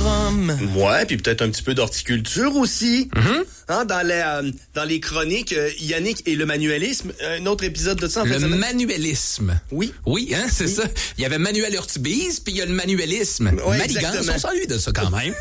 rhum. Ouais, puis peut-être un petit peu d'horticulture aussi. Mm-hmm. Hein, dans les chroniques, Yannick et le manualisme, un autre épisode de ça en fait. Le manualisme. Oui. Oui, hein, c'est ça. Il y avait Manuel Urtubise, puis il y a le manualisme. Ouais, Manigance, on s'ennuie de ça quand même.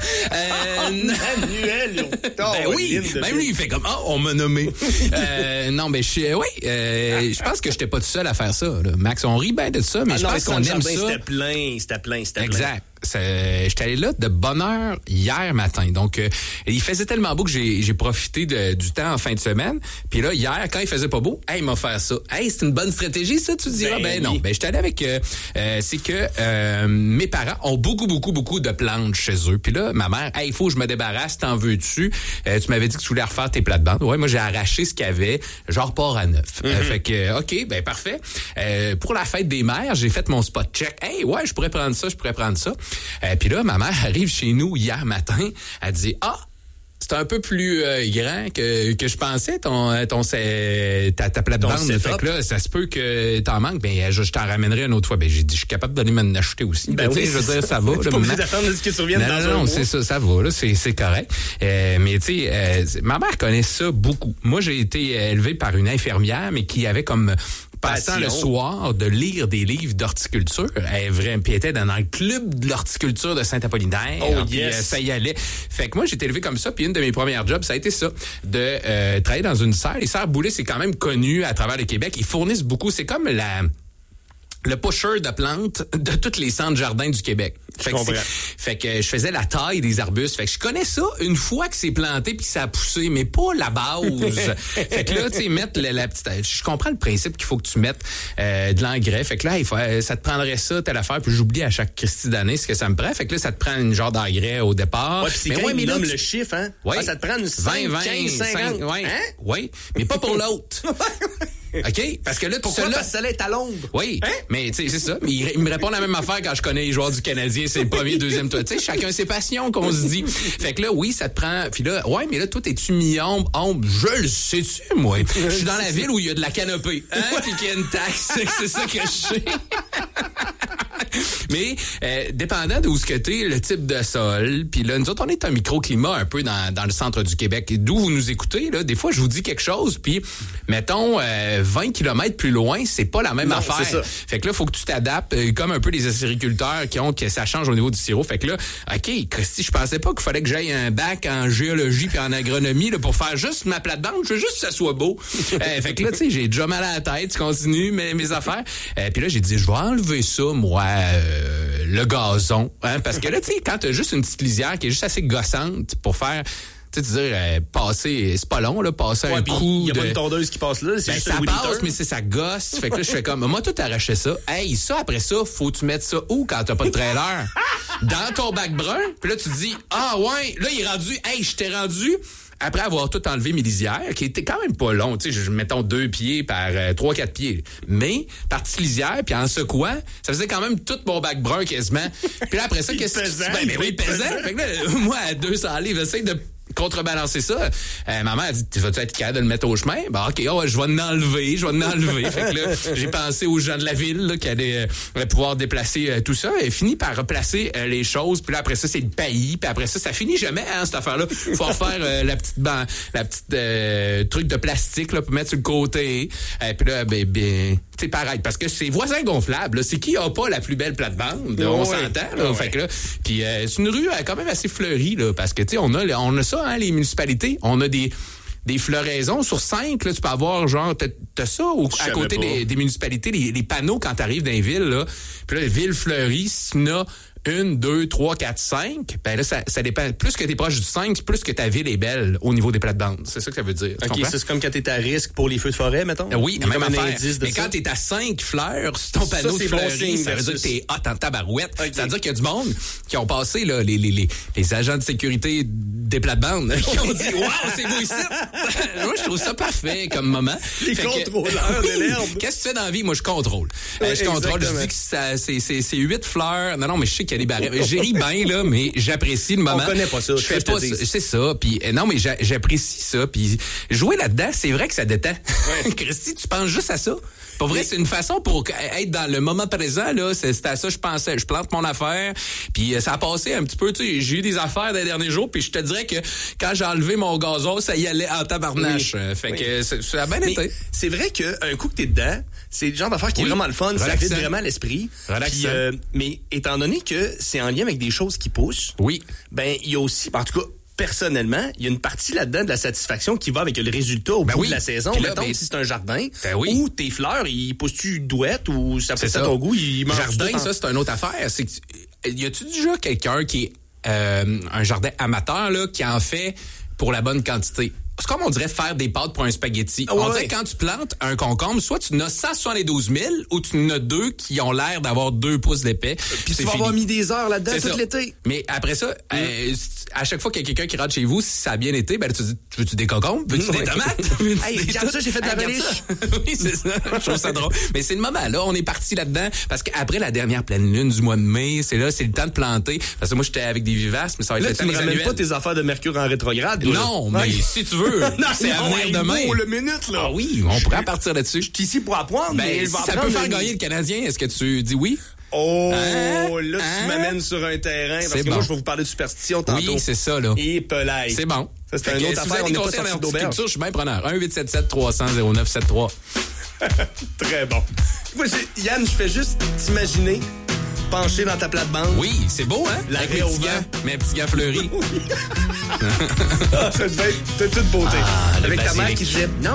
Manuel. Ben oui, même lui, il fait comme, on m'a nommé. Non, mais je pense que j'étais pas tout seul à faire ça. Là. Max, on rit bien de ça, mais je pense qu'on aime ça. C'était plein. Exact. J'étais allé là de bonne heure hier matin. Donc, il faisait tellement beau que j'ai profité du temps en fin de semaine. Puis là, hier, quand il faisait pas beau, il m'a fait ça. Hey, c'est une bonne stratégie, ça, tu diras? Ben non. Ben, j'étais allé avec... c'est que mes parents ont beaucoup de plantes chez eux. Puis là, ma mère, il faut que je me débarrasse, t'en veux-tu? Tu m'avais dit que tu voulais refaire tes plates-bandes. Ouais, moi, j'ai arraché ce qu'il y avait. Genre port à neuf. Fait que, OK, ben parfait. Pour la fête des mères, j'ai fait mon spot check. Hey, ouais, je pourrais prendre ça. Puis là, ma mère arrive chez nous hier matin. Elle dit, c'est un peu plus grand que je pensais, ta plate-bande. Fait que là, ça se peut que t'en manques. Ben, je t'en ramènerai une autre fois. Ben, j'ai dit, je suis capable d'aller m'en acheter aussi. Ben oui, je veux dire, ça va. Je suis pas obligé d'attendre à ce que tu reviennes dans un mois. Non, c'est ça va, là. C'est correct. Mais tu sais, ma mère connaît ça beaucoup. Moi, j'ai été élevé par une infirmière, mais qui avait comme passant le soir de lire des livres d'horticulture. Elle était dans le club de l'horticulture de Saint-Apollinaire. Ça y allait. Fait que moi, j'ai été élevé comme ça. Puis une de mes premières jobs, ça a été ça, de travailler dans une serre. Les serres Boulay, c'est quand même connu à travers le Québec. Ils fournissent beaucoup. C'est comme le pusher de plantes de tous les centres jardins du Québec. Fait que je faisais la taille des arbustes. Fait que je connais ça une fois que c'est planté puis que ça a poussé, mais pas la base. Fait que là, tu sais, mettre la petite... Je comprends le principe qu'il faut que tu mettes de l'engrais. Fait que là, ça te prendrait ça, telle affaire, puis j'oublie à chaque Christie d'année ce que ça me prend. Fait que là, ça te prend une genre d'engrais au départ. Ouais, puis c'est quand il nomme le chiffre, hein? Ouais. Ça te prend une 5, 15, 50. Ouais. Hein? Oui, mais pas pour l'autre. OK? Parce que là, pourquoi? Parce que ça est à l'ombre. Oui. Hein? Mais, tu sais, c'est ça. Mais il me répond la même affaire quand je connais les joueurs du Canadien. C'est le premier, deuxième tour. Tu sais, chacun ses passions, qu'on se dit. Fait que là, oui, ça te prend. Puis là, ouais, mais là, toi, t'es-tu mi-ombre, ombre? Je le sais-tu, moi. Je suis dans la ville où il y a de la canopée. Hein? Puis qu'il y a une taxe. C'est ça que je sais. Mais dépendant d'où ce que t'es, le type de sol, puis là, nous autres, on est un microclimat un peu dans le centre du Québec. D'où vous nous écoutez, là, des fois, je vous dis quelque chose, puis mettons, 20 km plus loin, c'est pas la même affaire. C'est ça. Fait que là, faut que tu t'adaptes, comme un peu les acériculteurs que ça change au niveau du sirop. Fait que là, OK, Christy, je pensais pas qu'il fallait que j'aille un bac en géologie puis en agronomie là, pour faire juste ma plate-bande. Je veux juste que ça soit beau. Fait que là, tu sais, j'ai déjà mal à la tête, tu continues mes affaires. Puis là, j'ai dit, je vais enlever ça, moi, le gazon. Hein, parce que là, tu sais, quand t'as juste une petite lisière qui est juste assez gossante pour faire... Tu sais, dire, passer, c'est pas long, là, passer un coup. Il y a pas une tondeuse qui passe là, c'est juste ça passe, mais c'est ça gosse. Fait que là, je fais comme, moi, tout arraché ça. Hey, ça, après ça, faut que tu mettes ça où quand t'as pas de trailer? Dans ton bac brun. Puis là, tu te dis, ouais, là, il est rendu, je t'ai rendu. Après avoir tout enlevé mes lisières, qui était quand même pas long, tu sais, mettons 2 pieds par 3-4 pieds. Mais, partie lisière, puis en secouant, ça faisait quand même tout mon bac brun quasiment. Puis là, après ça, qu'est-ce que tu fais? Ben oui, pesant. Fait que là, moi, à 200 livres, j'essaie de contrebalancer ça. Ma mère a dit, vas-tu être capable de le mettre au chemin? Ben, OK, je vais l'enlever. Fait que là, j'ai pensé aux gens de la ville, là, qui allaient pouvoir déplacer tout ça. Et fini par replacer les choses. Puis là, après ça, c'est le paillis. Puis après ça, ça finit jamais, hein, cette affaire-là. Faut refaire la petite truc de plastique, là, pour mettre sur le côté. Puis là, c'est pareil. Parce que c'est voisin gonflable, là. C'est qui a pas la plus belle plate-bande? On s'entend, là. Fait que là, puis c'est une rue quand même assez fleurie, là. Parce que, tu sais, on a ça, hein, les municipalités. On a des floraisons sur 5, là, tu peux avoir genre t'as ça à côté des municipalités, les panneaux quand t'arrives dans les villes, là. Puis là, les villes fleuries, si tu n'as 1, 2, 3, 4, 5, ben là, ça dépend. Plus que t'es proche du 5, plus que ta ville est belle au niveau des plates-bandes. C'est ça que ça veut dire. OK, c'est comme quand t'es à risque pour les feux de forêt, mettons? Oui, même affaire. Mais quand t'es à 5 fleurs sur ton panneau de fleurie, ça veut dire que t'es hot en tabarouette. Okay. Ça veut dire qu'il y a du monde qui ont passé, là, les agents de sécurité des plates-bandes, qui ont dit, wow, c'est beau ici! Moi, je trouve ça parfait comme moment. Les contrôleurs de l'herbe. Qu'est-ce que tu fais dans la vie? Moi, je contrôle. Je contrôle. Je dis que c'est 8 fleurs. Non, mais je sais qu'il y a des barèmes. J'ai ri bien, là, mais j'apprécie le moment. On connaît pas ça. Je fais pas ça. C'est ça. Puis, non, mais j'apprécie ça. Puis, jouer là-dedans, c'est vrai que ça détend. Ouais. Christy, tu penses juste à ça. Pour vrai, c'est une façon pour être dans le moment présent, là. C'était à ça que je pensais. Je plante mon affaire, puis ça a passé un petit peu, tu sais, j'ai eu des affaires des derniers jours, puis je te dirais que quand j'ai enlevé mon gazon, ça y allait en tabarnache. Fait que ça a bien été. C'est vrai qu'un coup que t'es dedans, c'est le genre d'affaire qui est vraiment le fun, ça vide vraiment l'esprit. Puis, mais étant donné que c'est en lien avec des choses qui poussent, ben il y a aussi, en tout cas, personnellement, il y a une partie là-dedans de la satisfaction qui va avec le résultat au bout de la saison. Mettons, si c'est un jardin, ou tes fleurs, ils poussent-tu douette ou ça pousse à ton goût, ils mangent jardin, ça, c'est une autre affaire. C'est que, y a-tu déjà quelqu'un qui est un jardin amateur, là, qui en fait pour la bonne quantité? C'est comme on dirait faire des pâtes pour un spaghetti. On dirait que quand tu plantes un concombre, soit tu n'as 172 000 ou tu n'as 2 qui ont l'air d'avoir 2 pouces d'épais. Puis tu vas avoir mis des heures là-dedans tout l'été. Mais après ça, à chaque fois qu'il y a quelqu'un qui rentre chez vous, si ça a bien été, ben tu dis, veux-tu des concombres? Veux-tu des tomates? Hey, regarde ça, j'ai fait de la relish. Oui, c'est ça. Je trouve ça drôle. Mais c'est le moment, là. On est parti là-dedans. Parce qu'après la dernière pleine lune du mois de mai, c'est le temps de planter. Parce que moi, j'étais avec des vivaces, mais ça va être là, le temps tu me ramènes pas tes affaires de mercure en rétrograde. Non, mais si tu veux. C'est à venir demain. Le minute, là. Ah oui, on pourrait partir là-dessus. Je suis ici pour apprendre, mais si ça peut faire gagner le Canadien, est-ce que tu dis oui? Oh, là, tu m'amènes sur un terrain. Parce que moi, je vais vous parler de superstition tantôt. Oui, c'est ça, là. Et pelaille. C'est bon. Ça, c'est une autre affaire. On n'est pas sorti d'auberge. Je suis bien preneur. 1-877-300-0973. Très bon. Moi, Yann, je fais juste t'imaginer penché dans ta plate-bande. Oui, c'est beau, hein? L'arrêt au vent. Mes petits gants fleuris. Ça devait être de toute beauté. Avec ta mère qui disait, non,